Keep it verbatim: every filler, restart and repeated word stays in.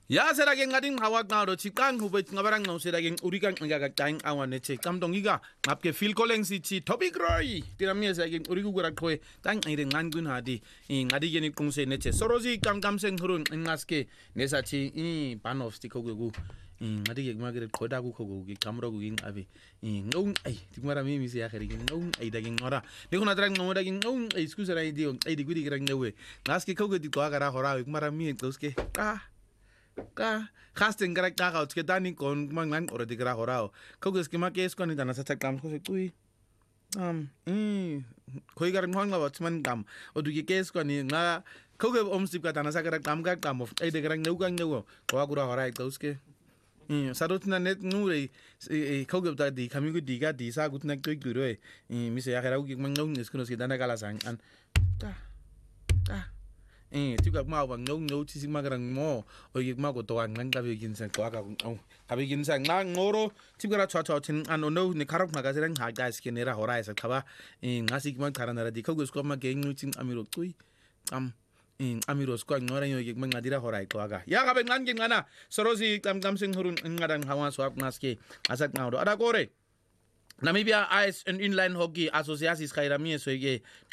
Ya serake ngading hawak ngaro chikang hubet ngabarang no serake urigang ngaga kaing awan neche kamdongiga ngapke Phil Collins ichi topic roy tiramia serake urigu gura koe tang ire ngangun hadi ngadi geni kungse neche sorozi kam kam seng hurun ngaske nesachi i ban of stick kogu ngadi ge magere koda gu kogu gi kamro gu ging abi ngong ai tingmara mi mi se ya khari ngong ai daging ngora nikuna drang ngora gi ngong ai excuse rai dio ai di gudi grang newe ngaske kogu di ko agara hora mara mi toske ka ka casting gara ka ka ke dani kon mangan ora de gara horao kogo skema ke es kon dana sa kam ko se tui um eh koi gar ngwang la watman gam odu ke es kon ni nga kogo om sip ka dana sa gara kam ga kam of ai de gara ngau ga ngau ko agura hora ka uske eh sarut na net nure e kogo da di kamigo di ga di sa gut na tui guro e mi se ya gara u ki mangau ni skono se dana gala sang an ta ta eh tuga ma wa ngau ngau chi magarang mo o yik ma ko to an nang ka begin sang ko aka au ka begin sang na ngoro tibgara cha cha chin an no ni karok na ga serang ha ga ske nera hora esa khaba eh ngasi ki ma thara na di ko ko ma ge ngu chin amiro tui am eh amiro ko ngora yo yik ma ngadira hora ko aga ya ka be ngan ge ngana sorozi kam kam sing hurun ngadang hawa swap ngaske asak ngaudo ada kore Namibia Ice and Inline Hockey Association Skairamie soige